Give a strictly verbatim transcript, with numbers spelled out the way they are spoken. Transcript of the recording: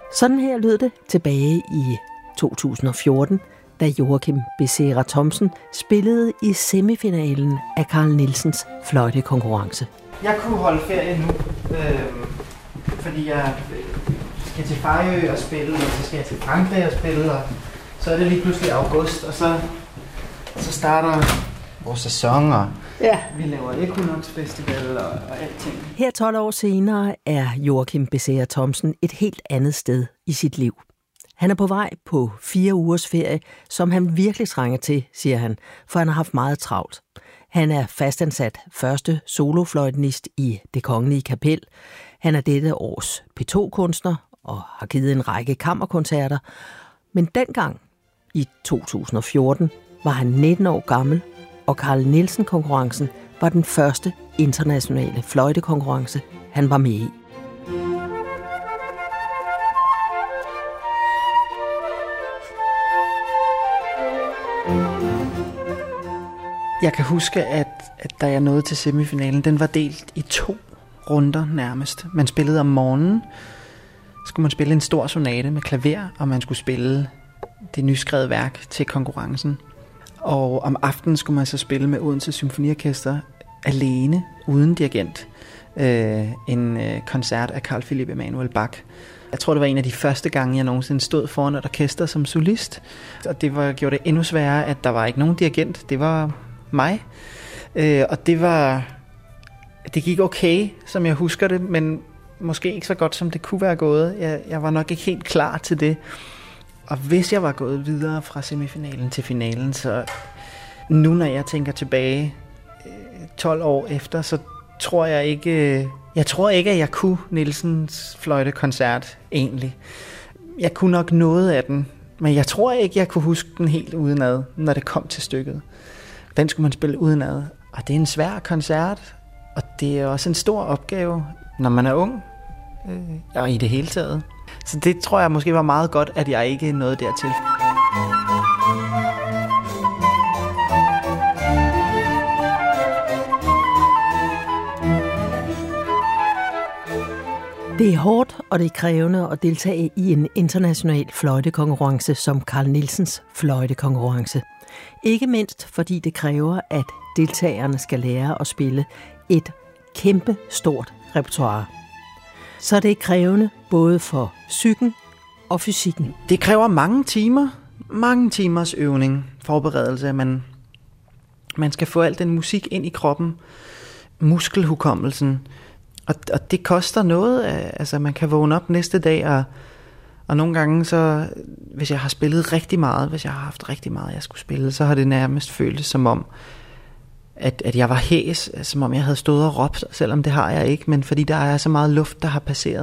Sådan her lød det tilbage i to tusind og fjorten, da Joachim Becerra Thomsen spillede i semifinalen af Carl Nielsens fløjtekonkurrence. Jeg kunne holde ferie nu, øh, fordi jeg skal til Fejø og spille, og så skal jeg til Frankrig og spille, og så er det lige pludselig august, og så, så starter vores sæson, og ja. Vi laver Equinox Festival og, og alting. Her tolv år senere er Joachim Becerra Thomsen et helt andet sted i sit liv. Han er på vej på fire ugers ferie, som han virkelig trænger til, siger han, for han har haft meget travlt. Han er fastansat første solofløjtenist i Det Kongelige Kapel. Han er dette års P to kunstner og har givet en række kammerkoncerter. Men dengang, i to tusind og fjorten, var han nitten år gammel, og Carl Nielsen-konkurrencen var den første internationale fløjtekonkurrence, han var med i. Jeg kan huske, at, at da jeg nåede til semifinalen, den var delt i to runder nærmest. Man spillede om morgenen, skulle man spille en stor sonate med klaver, og man skulle spille det nyskrevede værk til konkurrencen. Og om aftenen skulle man så spille med Odense Symfoniorkester alene, uden dirigent, øh, en øh, koncert af Carl Philipp Emanuel Bach. Jeg tror, det var en af de første gange, jeg nogensinde stod foran et orkester som solist. Og det var, gjorde det endnu sværere, at der var ikke nogen dirigent. Det var mig. Øh, og det var... Det gik okay, som jeg husker det, men måske ikke så godt, som det kunne være gået. Jeg, jeg var nok ikke helt klar til det. Og hvis jeg var gået videre fra semifinalen til finalen, så nu når jeg tænker tilbage tolv år efter, så tror jeg ikke, jeg tror ikke, at jeg kunne Nielsens fløjtekoncert egentlig. Jeg kunne nok noget af den, men jeg tror ikke, jeg kunne huske den helt udenad, når det kom til stykket. Den skulle man spille udenad, og det er en svær koncert, og det er også en stor opgave, når man er ung, og i det hele taget. Så det tror jeg måske var meget godt, at jeg ikke nåede dertil. Det er hårdt, og det er krævende at deltage i en international fløjtekonkurrence som Carl Nielsens fløjtekonkurrence. Ikke mindst fordi det kræver, at deltagerne skal lære at spille et kæmpe stort repertoire. Så det er krævende både for psyken og fysikken. Det kræver mange timer, mange timers øvning, forberedelse. Man, man skal få al den musik ind i kroppen, muskelhukommelsen, og, og det koster noget. Altså man kan vågne op næste dag, og, og nogle gange så, hvis jeg har spillet rigtig meget, hvis jeg har haft rigtig meget, jeg skulle spille, så har det nærmest føltes som om, At, at jeg var hæs, som om jeg havde stået og råbt, selvom det har jeg ikke, men fordi der er så meget luft, der har passeret.